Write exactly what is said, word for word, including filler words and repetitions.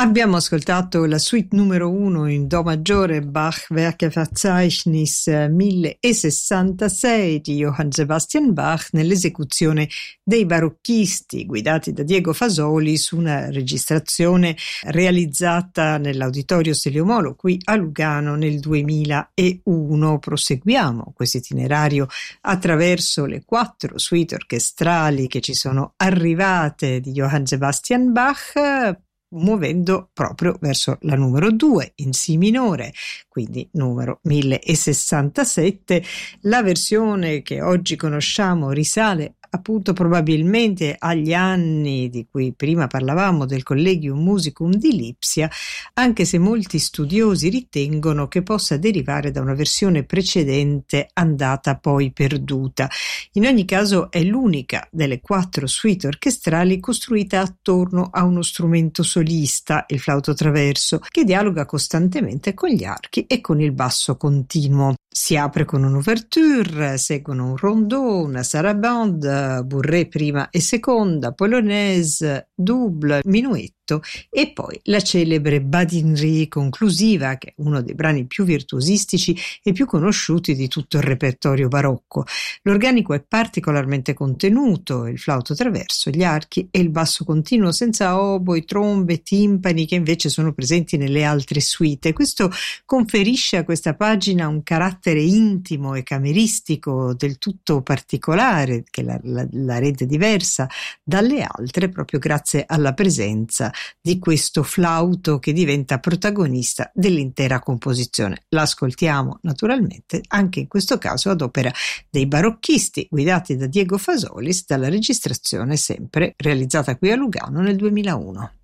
Abbiamo ascoltato la suite numero uno in Do maggiore Bach Werkeverzeichnis millesessantasei di Johann Sebastian Bach nell'esecuzione dei barocchisti guidati da Diego Fasoli su una registrazione realizzata nell'Auditorio Stelio Molo qui a Lugano nel duemilauno. Proseguiamo questo itinerario attraverso le quattro suite orchestrali che ci sono arrivate di Johann Sebastian Bach, muovendo proprio verso la numero due in Si minore, quindi numero millesessantasette. La versione che oggi conosciamo risale appunto probabilmente agli anni di cui prima parlavamo del Collegium Musicum di Lipsia, anche se molti studiosi ritengono che possa derivare da una versione precedente andata poi perduta. In ogni caso è l'unica delle quattro suite orchestrali costruita attorno a uno strumento solista, il flauto traverso, che dialoga costantemente con gli archi e con il basso continuo. Si apre con un'ouverture, seguono un rondeau, una sarabande, bourrée prima e seconda, polonaise, double, minuetto e poi la celebre Badinerie conclusiva, che è uno dei brani più virtuosistici e più conosciuti di tutto il repertorio barocco. L'organico è particolarmente contenuto, il flauto traverso, gli archi e il basso continuo senza oboi, trombe, timpani che invece sono presenti nelle altre suite. Questo conferisce a questa pagina un carattere intimo e cameristico del tutto particolare, che la, la, la rende diversa dalle altre proprio grazie alla presenza di questo flauto che diventa protagonista dell'intera composizione. L'ascoltiamo naturalmente anche in questo caso ad opera dei barocchisti guidati da Diego Fasolis, dalla registrazione sempre realizzata qui a Lugano nel duemilauno.